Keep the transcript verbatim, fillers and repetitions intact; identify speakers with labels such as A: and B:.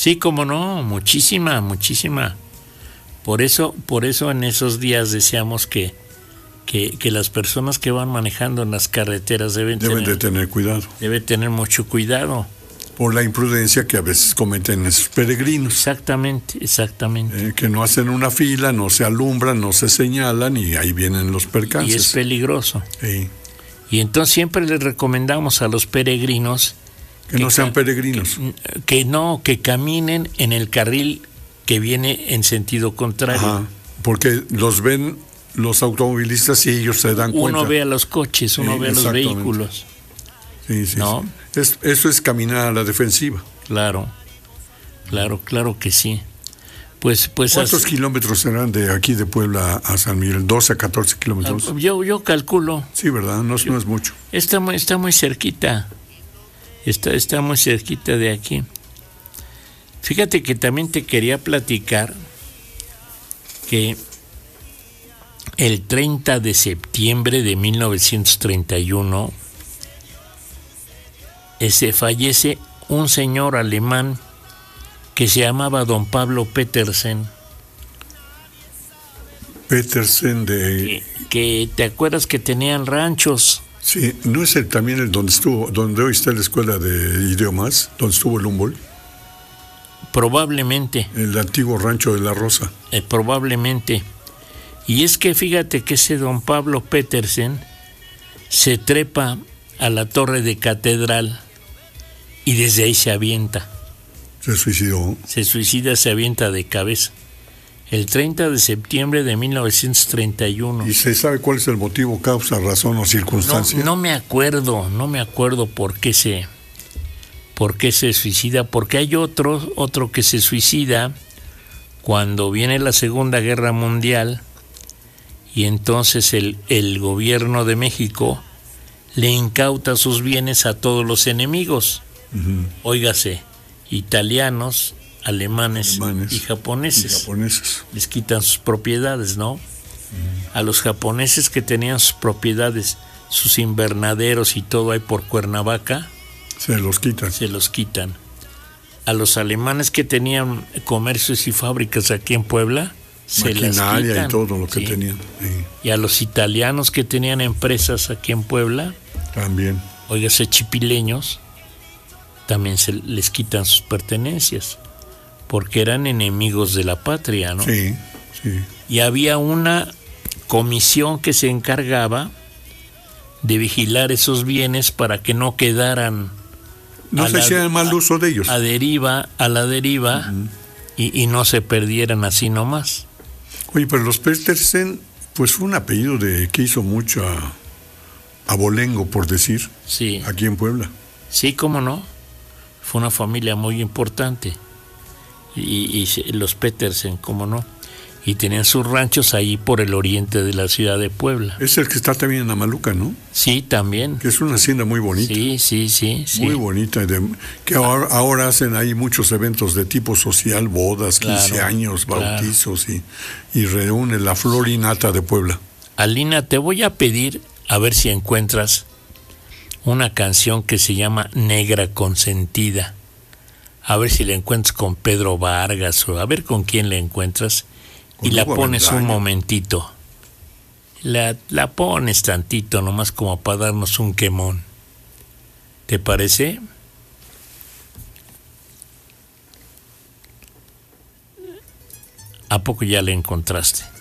A: Sí, cómo no, muchísima, muchísima. Por eso, por eso en esos días decíamos que, que, que las personas que van manejando en las carreteras deben,
B: deben
A: tener,
B: de tener cuidado.
A: Deben tener mucho cuidado.
B: Por la imprudencia que a veces cometen esos peregrinos.
A: Exactamente, exactamente.
B: Eh, que no hacen una fila, no se alumbran, no se señalan y ahí vienen los percances.
A: Y es peligroso.
B: Sí.
A: Y entonces siempre les recomendamos a los peregrinos
B: que, que no sean peregrinos.
A: Que, que no, que caminen en el carril que viene en sentido contrario.
B: Ajá, porque los ven los automovilistas y ellos se dan
A: uno
B: cuenta.
A: Uno ve a los coches, uno
B: sí,
A: ve a los vehículos.
B: Sí, sí,
A: ¿no?
B: sí. Es, eso es caminar a la defensiva.
A: Claro, claro, claro que sí. Pues, pues
B: ¿Cuántos
A: así,
B: kilómetros serán de aquí de Puebla a San Miguel? ¿doce a catorce kilómetros?
A: Yo, yo calculo.
B: Sí, ¿verdad? No, yo, no es mucho.
A: Está muy, está muy cerquita. Está, está muy cerquita de aquí. Fíjate que también te quería platicar que el treinta de septiembre de mil novecientos treinta y uno se fallece un señor alemán que se llamaba don Pablo Petersen.
B: Petersen de...
A: Que, que te acuerdas que tenían ranchos.
B: Sí, ¿no es el, también el donde estuvo, donde hoy está la escuela de idiomas, donde estuvo el Humboldt?
A: Probablemente.
B: El antiguo rancho de la Rosa.
A: Eh, probablemente. Y es que fíjate que ese don Pablo Petersen se trepa a la torre de catedral y desde ahí se avienta.
B: Se suicidó.
A: Se suicida, se avienta de cabeza. El treinta de septiembre de mil novecientos treinta y uno.
B: ¿Y se sabe cuál es el motivo, causa, razón o circunstancia?
A: No, no me acuerdo, no me acuerdo por qué se, por qué se suicida, porque hay otro, otro que se suicida cuando viene la Segunda Guerra Mundial y entonces el, el gobierno de México le incauta sus bienes a todos los enemigos. Uh-huh. Óigase, italianos, alemanes, alemanes y, japoneses.
B: y japoneses.
A: Les quitan sus propiedades, ¿no? Uh-huh. A los japoneses que tenían sus propiedades, sus invernaderos y todo ahí por Cuernavaca,
B: se los quitan.
A: Se los quitan. A los alemanes que tenían comercios y fábricas aquí en Puebla, se las quitan.
B: Y todo lo que
A: sí.
B: tenían. Sí.
A: Y a los italianos que tenían empresas aquí en Puebla,
B: también.
A: Óigase, chipileños, también se les quitan sus pertenencias, porque eran enemigos de la patria, ¿no?
B: Sí, sí.
A: Y había una comisión que se encargaba de vigilar esos bienes para que no quedaran...
B: No se hicieran mal uso de ellos.
A: A deriva, a la deriva, uh-huh. y, y no se perdieran así nomás.
B: Oye, pero los Petersen, pues fue un apellido de que hizo mucho a, abolengo, por decir,
A: sí.
B: aquí en Puebla.
A: Sí, cómo no. Fue una familia muy importante. Y, y los Petersen, cómo no. Y tenían sus ranchos ahí por el oriente de la ciudad de Puebla.
B: Es el que está también en Amaluca, ¿no?
A: Sí, también.
B: Que es una hacienda muy bonita.
A: Sí, sí, sí. sí.
B: Muy bonita. De, que ahora, ahora hacen ahí muchos eventos de tipo social, bodas, claro, quince años, bautizos, claro. y, y reúne la flor y nata de Puebla.
A: Alina, te voy a pedir a ver si encuentras una canción que se llama Negra Consentida. A ver si la encuentras con Pedro Vargas o a ver con quién la encuentras. Y la pones un momentito. La, la pones tantito, nomás como para darnos un quemón. ¿Te parece? ¿A poco ya la encontraste?